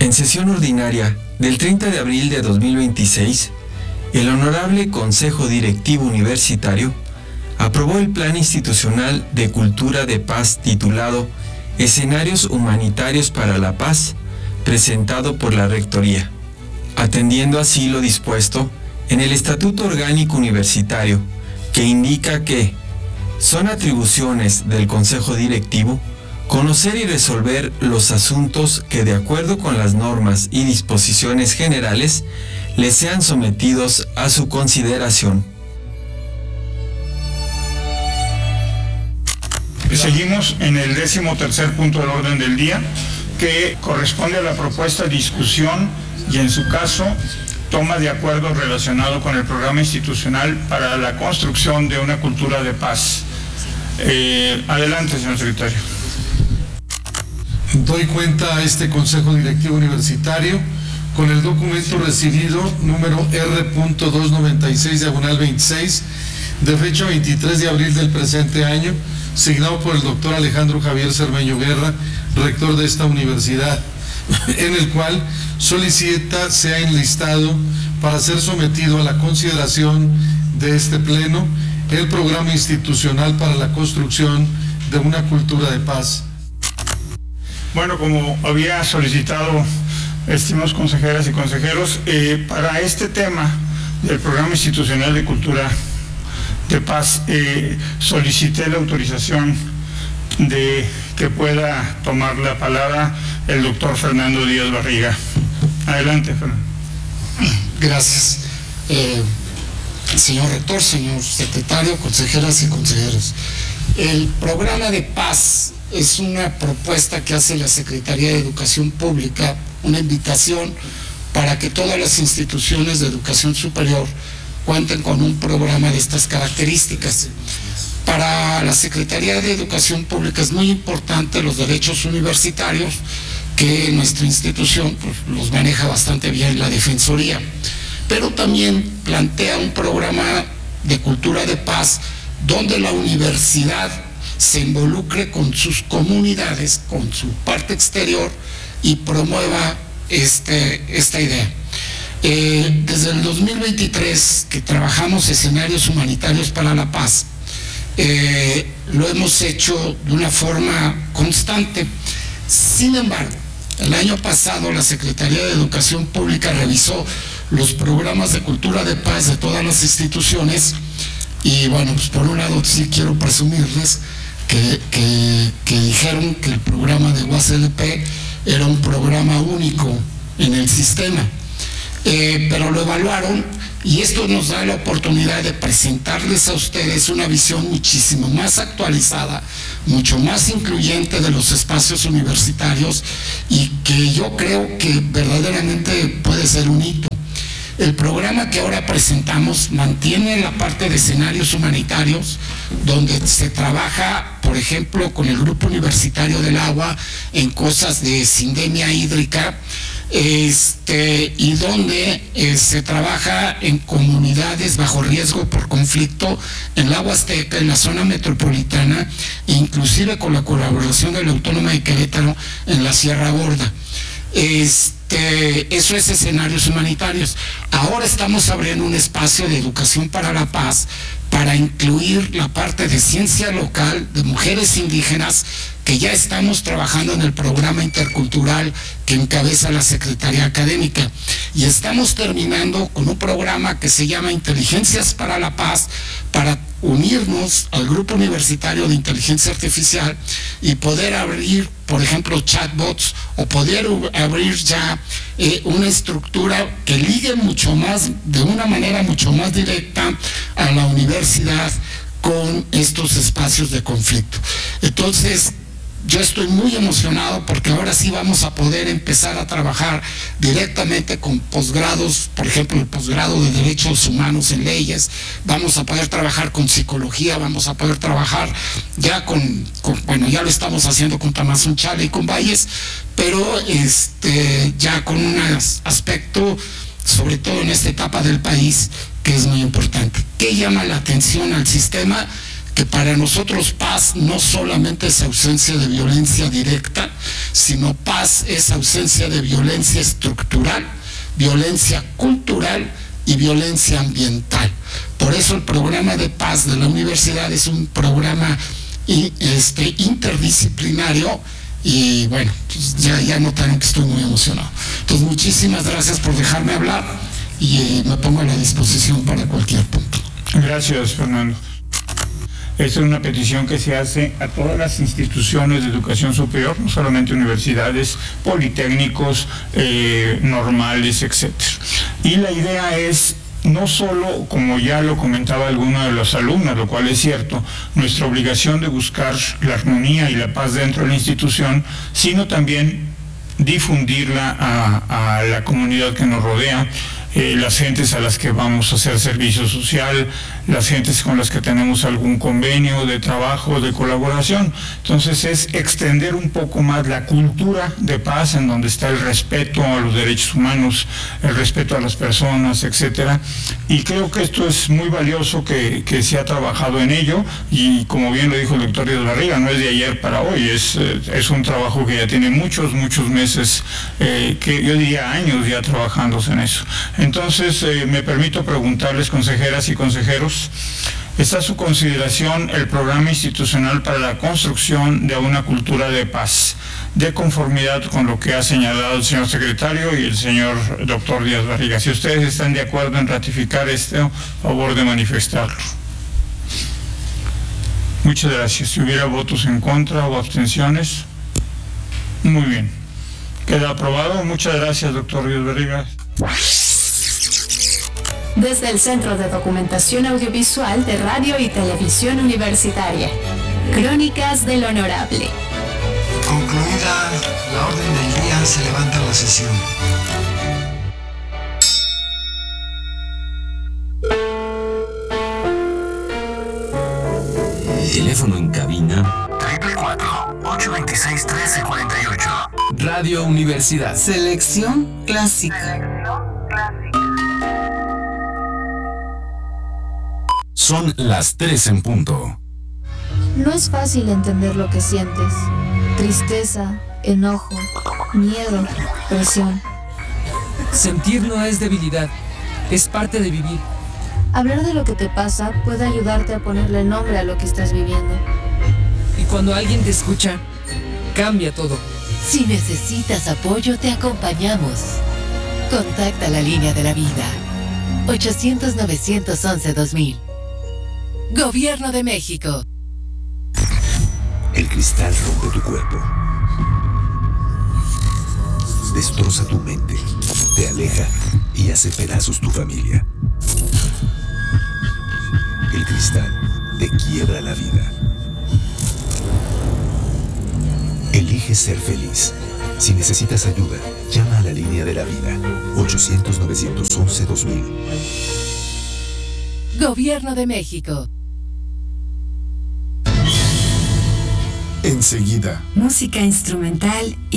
En sesión ordinaria del 30 de abril de 2026, el Honorable Consejo Directivo Universitario aprobó el Plan Institucional de Cultura de Paz titulado Escenarios Humanitarios para la Paz, presentado por la Rectoría, atendiendo así lo dispuesto en el Estatuto Orgánico Universitario, que indica que son atribuciones del Consejo Directivo conocer y resolver los asuntos que, de acuerdo con las normas y disposiciones generales, les sean sometidos a su consideración. Seguimos en el 13º punto del orden del día, que corresponde a la propuesta de discusión y, en su caso, toma de acuerdo relacionado con el programa institucional para la construcción de una cultura de paz. Adelante, señor secretario. Doy cuenta a este Consejo Directivo Universitario con el documento recibido número R.296/26 de fecha 23 de abril del presente año, signado por el doctor Alejandro Javier Cermeño Guerra, rector de esta universidad, en el cual solicita sea enlistado para ser sometido a la consideración de este pleno el programa institucional para la construcción de una cultura de paz. Bueno, como había solicitado, estimados consejeras y consejeros, para este tema del programa institucional de cultura de paz, solicité la autorización de que pueda tomar la palabra el doctor Fernando Díaz Barriga. Adelante, Fernando. Gracias. Señor rector, señor secretario, consejeras y consejeros. El programa de paz es una propuesta que hace la Secretaría de Educación Pública, una invitación para que todas las instituciones de educación superior cuenten con un programa de estas características. Para la Secretaría de Educación Pública es muy importante los derechos universitarios, que nuestra institución pues, los maneja bastante bien la Defensoría, pero también plantea un programa de cultura de paz donde la universidad se involucre con sus comunidades, con su parte exterior y promueva esta idea. Desde el 2023 que trabajamos escenarios humanitarios para la paz, lo hemos hecho de una forma constante. Sin embargo, el año pasado la Secretaría de Educación Pública revisó los programas de cultura de paz de todas las instituciones y bueno, pues por un lado sí quiero presumirles que dijeron que el programa de UASLP era un programa único en el sistema, pero lo evaluaron y esto nos da la oportunidad de presentarles a ustedes una visión muchísimo más actualizada, mucho más incluyente de los espacios universitarios y que yo creo que verdaderamente puede ser un hito. El programa que ahora presentamos mantiene la parte de escenarios humanitarios, donde se trabaja, por ejemplo, con el Grupo Universitario del Agua en cosas de sindemia hídrica, y donde se trabaja en comunidades bajo riesgo por conflicto en la Huasteca, en la zona metropolitana, e inclusive con la colaboración de la Autónoma de Querétaro en la Sierra Gorda. Eso es escenarios humanitarios. Ahora estamos abriendo un espacio de educación para la paz para incluir la parte de ciencia local, de mujeres indígenas, que ya estamos trabajando en el programa intercultural que encabeza la Secretaría Académica. Y estamos terminando con un programa que se llama Inteligencias para la Paz, para unirnos al Grupo Universitario de Inteligencia Artificial y poder abrir, por ejemplo, chatbots o poder abrir ya una estructura que ligue mucho más, de una manera mucho más directa a la universidad con estos espacios de conflicto. Entonces, yo estoy muy emocionado porque ahora sí vamos a poder empezar a trabajar directamente con posgrados, por ejemplo, el posgrado de Derechos Humanos en Leyes, vamos a poder trabajar con psicología, vamos a poder trabajar ya bueno, ya lo estamos haciendo con Tamazunchale y con Valles, pero ya con un aspecto, sobre todo en esta etapa del país, que es muy importante. ¿Qué llama la atención al sistema? que para nosotros paz no solamente es ausencia de violencia directa, sino paz es ausencia de violencia estructural, violencia cultural y violencia ambiental. Por eso el programa de paz de la universidad es un programa interdisciplinario, y bueno, pues ya notaron que estoy muy emocionado. Entonces, muchísimas gracias por dejarme hablar y me pongo a la disposición para cualquier punto. Gracias, Fernando. Esta es una petición que se hace a todas las instituciones de educación superior, no solamente universidades, politécnicos, normales, etc. Y la idea es no solo, como ya lo comentaba alguno de los alumnos, lo cual es cierto, nuestra obligación de buscar la armonía y la paz dentro de la institución, sino también difundirla a la comunidad que nos rodea, las gentes a las que vamos a hacer servicio social, las gentes con las que tenemos algún convenio de trabajo, de colaboración. Entonces es extender un poco más la cultura de paz, en donde está el respeto a los derechos humanos, el respeto a las personas, etcétera. Y creo que esto es muy valioso que se ha trabajado en ello, y como bien lo dijo el doctor Díaz Barriga, no es de ayer para hoy, es un trabajo que ya tiene muchos meses, que yo diría años ya trabajándose en eso. Entonces, me permito preguntarles, consejeras y consejeros, ¿está a su consideración el programa institucional para la construcción de una cultura de paz, de conformidad con lo que ha señalado el señor secretario y el señor doctor Díaz Barriga? Si ustedes están de acuerdo en ratificar esto, favor de manifestarlo. Muchas gracias. Si hubiera votos en contra o abstenciones, muy bien. Queda aprobado. Muchas gracias, doctor Díaz Barriga. Desde el Centro de Documentación Audiovisual de Radio y Televisión Universitaria, Crónicas del Honorable. Concluida la orden del día, se levanta la sesión. Teléfono en cabina 444-826-1348. Radio Universidad. Selección clásica. Son las 3 en punto. No es fácil entender lo que sientes. Tristeza, enojo, miedo, presión. Sentir no es debilidad, es parte de vivir. Hablar de lo que te pasa puede ayudarte a ponerle nombre a lo que estás viviendo. Y cuando alguien te escucha, cambia todo. Si necesitas apoyo, te acompañamos. Contacta la línea de la vida. 800-911-2000. Gobierno de México. El cristal rompe tu cuerpo. Destroza tu mente, te aleja y hace pedazos tu familia. El cristal te quiebra la vida. Elige ser feliz. Si necesitas ayuda, llama a la línea de la vida. 800-911-2000. Gobierno de México. Enseguida. Música instrumental y